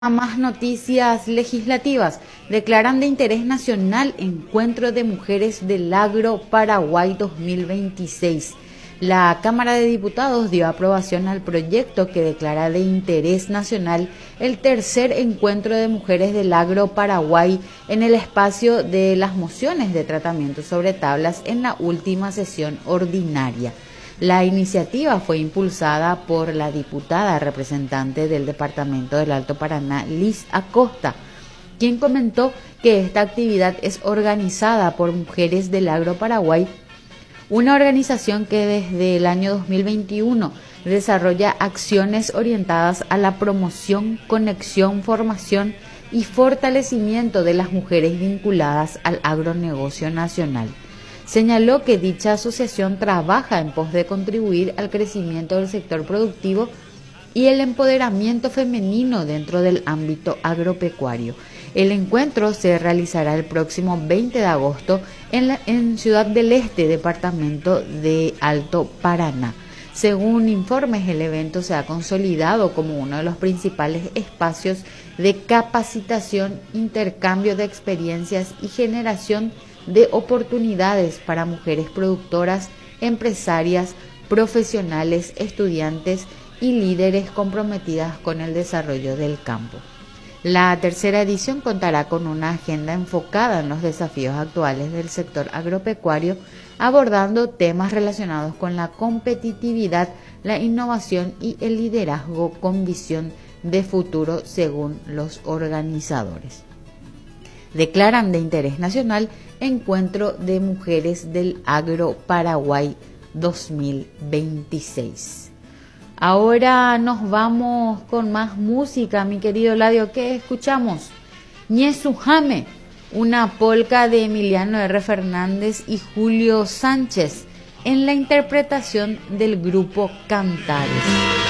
A más noticias legislativas. Declaran de interés nacional Encuentro de Mujeres del Agro Paraguay 2026. La Cámara de Diputados dio aprobación al proyecto que declara de interés nacional el tercer Encuentro de Mujeres del Agro Paraguay en el espacio de las mociones de tratamiento sobre tablas en la última sesión ordinaria. La iniciativa fue impulsada por la diputada representante del Departamento del Alto Paraná, Liz Acosta, quien comentó que esta actividad es organizada por Mujeres del Agro Paraguay, una organización que desde el año 2021 desarrolla acciones orientadas a la promoción, conexión, formación y fortalecimiento de las mujeres vinculadas al agronegocio nacional. Señaló que dicha asociación trabaja en pos de contribuir al crecimiento del sector productivo y el empoderamiento femenino dentro del ámbito agropecuario. El encuentro se realizará el próximo 20 de agosto en Ciudad del Este, departamento de Alto Paraná. Según informes, el evento se ha consolidado como uno de los principales espacios de capacitación, intercambio de experiencias y generación de oportunidades para mujeres productoras, empresarias, profesionales, estudiantes y líderes comprometidas con el desarrollo del campo. La tercera edición contará con una agenda enfocada en los desafíos actuales del sector agropecuario, abordando temas relacionados con la competitividad, la innovación y el liderazgo con visión de futuro, según los organizadores. Declaran de interés nacional Encuentro de Mujeres del Agro Paraguay 2026. Ahora nos vamos con más música, mi querido Ladio. ¿Qué escuchamos? Ñezujame, una polca de Emiliano R. Fernández y Julio Sánchez en la interpretación del grupo Cantares.